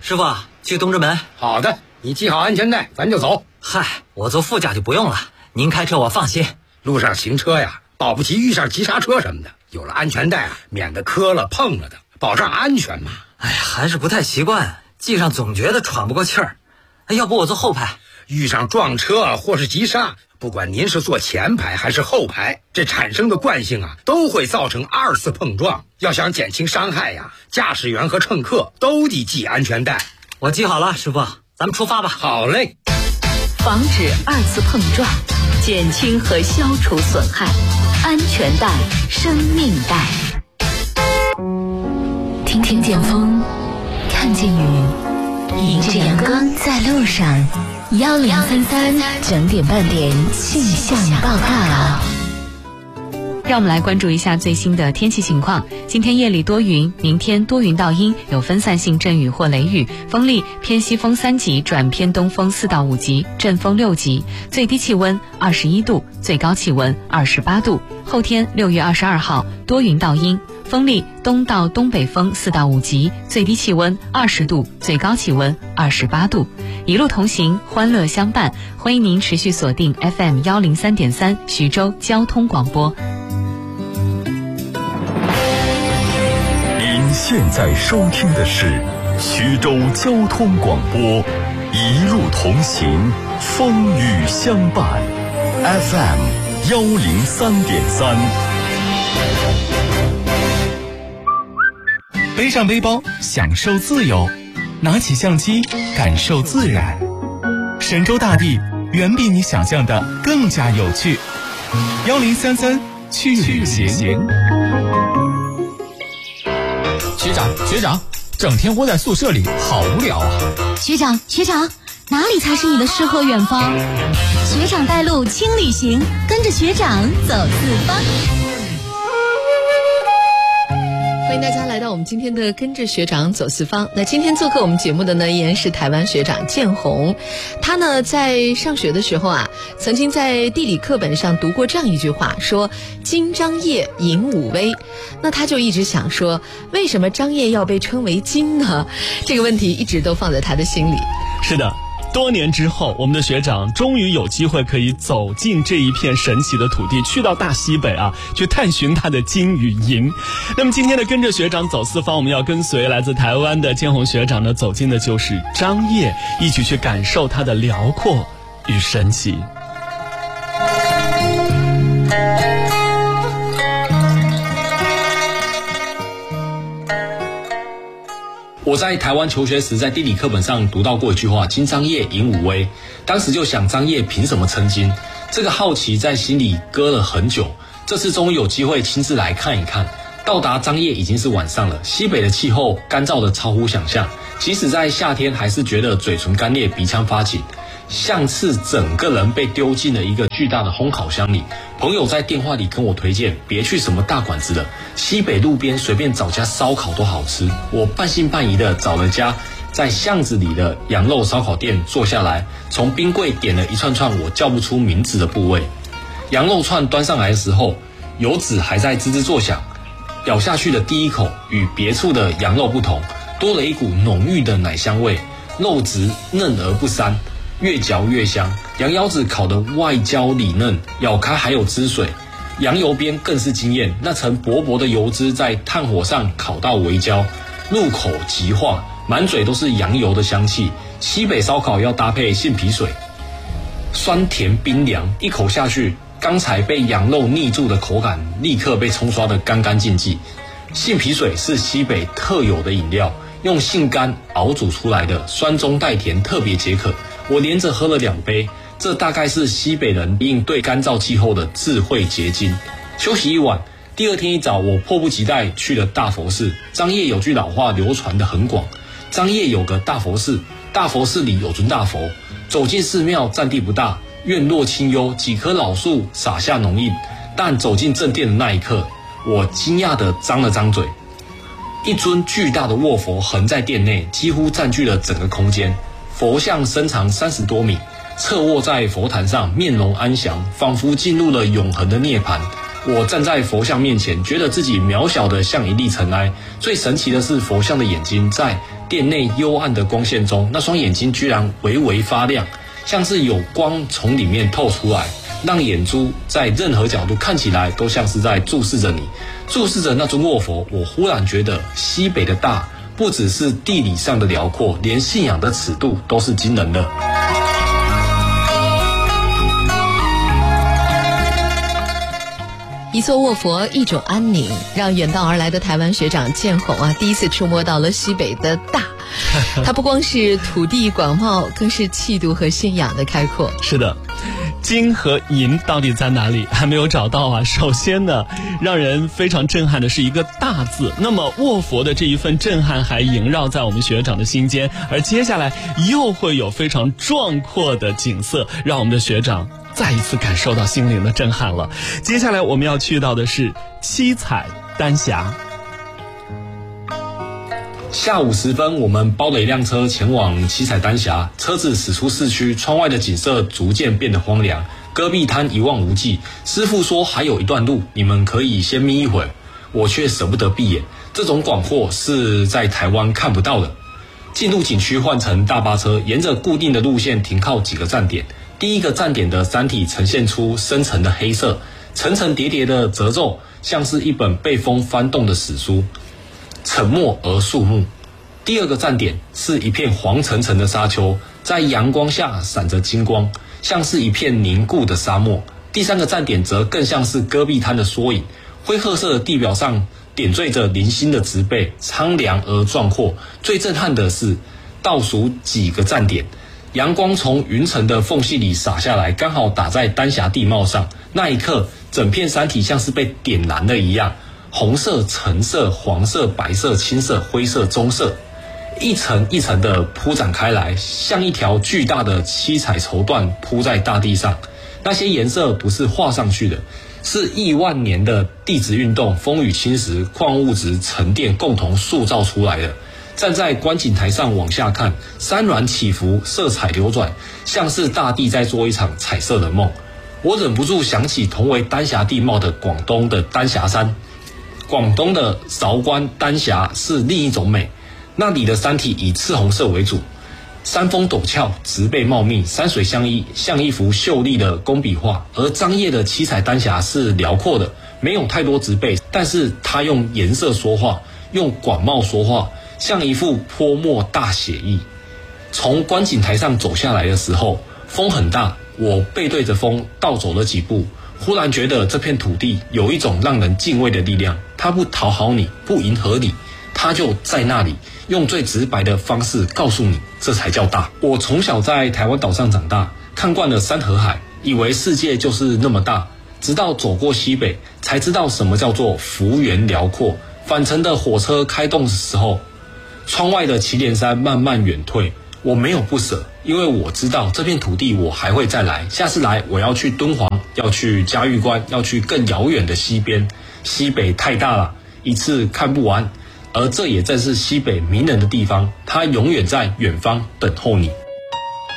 师傅，去东直门。 好的，你系好安全带，咱就走。 嗨，我坐副驾就不用了，您开车我放心。 路上行车呀，保不齐遇上急刹车什么的，有了安全带啊，免得磕了碰了的，保障安全嘛。 哎呀，还是不太习惯，系上总觉得喘不过气儿。要不我坐后排？ 遇上撞车或是急刹，不管您是坐前排还是后排，这产生的惯性啊，都会造成2次碰撞。要想减轻伤害呀，驾驶员和乘客都得系安全带。 我系好了，师傅，咱们出发吧。 好嘞。 防止2次碰撞，减轻和消除损害，安全带，生命带。听见风，看见雨，迎着阳光在路上。1033整点半点气象报告。 让我们来关注一下最新的天气情况。今天夜里多云，明天多云到阴，有分散性阵雨或雷雨，风力偏西风3级转偏东风4到5级，阵风6级，最低气温21度，最高气温28度。后天6月22号多云到阴，风力东到东北风4到5级，最低气温20度，最高气温28度。一路同行，欢乐相伴，欢迎您持续锁定 FM 103.3徐州交通广播。 您现在收听的是徐州交通广播，一路同行，风雨相伴， FM 103.3。 背上背包，享受自由；拿起相机，感受自然。神州大地远比你想象的更加有趣。1033去旅行。学长，整天窝在宿舍里好无聊啊！ 学长，哪里才是你的诗和远方？学长带路轻旅行，跟着学长走四方。 欢迎大家来到我们今天的跟着学长走四方。那今天做客我们节目的呢，依然是台湾学长建宏。他呢在上学的时候啊，曾经在地理课本上读过这样一句话，说金张掖引武威。那他就一直想说，为什么张掖要被称为金呢？这个问题一直都放在他的心里。 是的，多年之后，我们的学长终于有机会可以走进这一片神奇的土地，去到大西北啊，去探寻它的金与银。那么今天的跟着学长走四方，我们要跟随来自台湾的建宏学长呢，走进的就是张掖，一起去感受它的辽阔与神奇。 我在台湾求学时，在地理课本上读到过一句话：金张掖引武威。当时就想，张掖凭什么称金？这个好奇在心里搁了很久。这次终于有机会亲自来看一看。到达张掖已经是晚上了，西北的气候干燥的超乎想象，即使在夏天还是觉得嘴唇干裂、鼻腔发紧，像是整个人被丢进了一个巨大的烘烤箱里。朋友在电话里跟我推荐，别去什么大馆子了，西北路边随便找家烧烤都好吃。我半信半疑的找了家在巷子里的羊肉烧烤店坐下来，从冰柜点了一串串我叫不出名字的部位。羊肉串端上来的时候，油脂还在吱吱作响，咬下去的第一口与别处的羊肉不同，多了一股浓郁的奶香味，肉质嫩而不膻，越嚼越香。羊腰子烤得外焦里嫩，咬开还有汁水，羊油边更是惊艳，那层薄薄的油脂在炭火上烤到微焦，入口即化，满嘴都是羊油的香气。西北烧烤要搭配杏皮水，酸甜冰凉，一口下去，刚才被羊肉腻住的口感立刻被冲刷得干干净净。杏皮水是西北特有的饮料，用杏干熬煮出来的，酸中带甜，特别解渴。我连着喝了2杯，这大概是西北人应对干燥气候的智慧结晶。休息一晚，第二天一早，我迫不及待去了大佛寺。张掖有句老话流传得很广，张掖有个大佛寺，大佛寺里有尊大佛。走进寺庙，占地不大，院落清幽，几棵老树洒下浓荫。但走进正殿的那一刻，我惊讶地张了张嘴。一尊巨大的卧佛横在殿内，几乎占据了整个空间。佛像身长30多米，侧卧在佛坛上，面容安详，仿佛进入了永恒的涅槃。 我站在佛像面前，觉得自己渺小的像一粒尘埃。最神奇的是，佛像的眼睛在殿内幽暗的光线中，那双眼睛居然微微发亮，像是有光从里面透出来，让眼珠在任何角度看起来都像是在注视着你。注视着那尊卧佛，我忽然觉得西北的大不只是地理上的辽阔，连信仰的尺度都是惊人的。 一座卧佛，一种安宁，让远道而来的台湾学长建宏啊，第一次触摸到了西北的大。它不光是土地广袤，更是气度和信仰的开阔。 是的，金和银到底在哪里？还没有找到啊。首先呢，让人非常震撼的是一个大字。那么卧佛的这一份震撼还萦绕在我们学长的心间，而接下来又会有非常壮阔的景色，让我们的学长再一次感受到心灵的震撼了。接下来我们要去到的是七彩丹霞。 下午10分，我们包了一辆车前往七彩丹霞，车子驶出市区，窗外的景色逐渐变得荒凉，戈壁滩一望无际。师父说还有一段路，你们可以先眯一会儿，我却舍不得闭眼，这种广阔是在台湾看不到的。进入景区换乘大巴车，沿着固定的路线停靠几个站点。第一个站点的山体呈现出深沉的黑色，层层叠叠的褶皱，像是一本被风翻动的史书，沉默而肃穆。第二个站点是一片黄澄澄的沙丘，在阳光下闪着金光，像是一片凝固的沙漠。第三个站点则更像是戈壁滩的缩影，灰褐色的地表上点缀着零星的植被，苍凉而壮阔。最震撼的是倒数几个站点，阳光从云层的缝隙里洒下来，刚好打在丹霞地貌上。那一刻，整片山体像是被点燃了一样，红色、橙色、黄色、白色、青色、灰色、棕色，一层一层的铺展开来，像一条巨大的七彩绸缎铺在大地上。那些颜色不是画上去的，是亿万年的地质运动、风雨侵蚀、矿物质沉淀共同塑造出来的。站在观景台上往下看，山峦起伏，色彩流转，像是大地在做一场彩色的梦。我忍不住想起同为丹霞地貌的广东的丹霞山。广东的韶关丹霞是另一种美，那里的山体以赤红色为主，山峰陡峭，植被茂密，山水相依，像一幅秀丽的工笔画。而张掖的七彩丹霞是辽阔的，没有太多植被，但是它用颜色说话，用广袤说话，像一幅泼墨大写意。从观景台上走下来的时候，风很大，我背对着风倒走了几步，忽然觉得这片土地有一种让人敬畏的力量，它不讨好你，不迎合你，它就在那里，用最直白的方式告诉你，这才叫大。我从小在台湾岛上长大，看惯了山和海，以为世界就是那么大，直到走过西北，才知道什么叫做幅员辽阔。返程的火车开动的时候，窗外的祁连山慢慢远退，我没有不舍，因为我知道这片土地我还会再来，下次来我要去敦煌，要去嘉峪关，要去更遥远的西边。西北太大了，一次看不完，而这也正是西北迷人的地方，它永远在远方等候你。